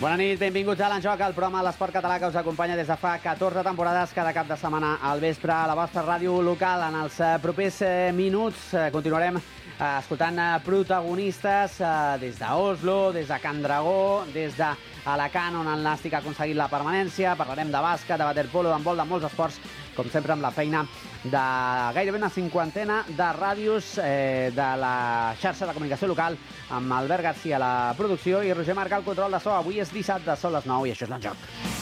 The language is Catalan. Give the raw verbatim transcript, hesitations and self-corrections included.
Bona nit, benvinguts a l'Enjoc, el programa de l'esport català que us acompanya des de fa catorze temporades cada cap de setmana al vespre a la vostra ràdio local. En els propers minuts continuarem escoltant protagonistes des d'Oslo, des de Can Dragó, des d'Alacant, on el Nàstic ha aconseguit la permanència. Parlarem de bàsquet, de waterpolo, d'handbol, de molts esports, com sempre amb la feina de gairebé una cinquantena de ràdios eh, de la xarxa de comunicació local, amb Albert Garcia a la producció i Roger Marc al control de so. Avui és dissabte, són les nou i això és l'Enjoc.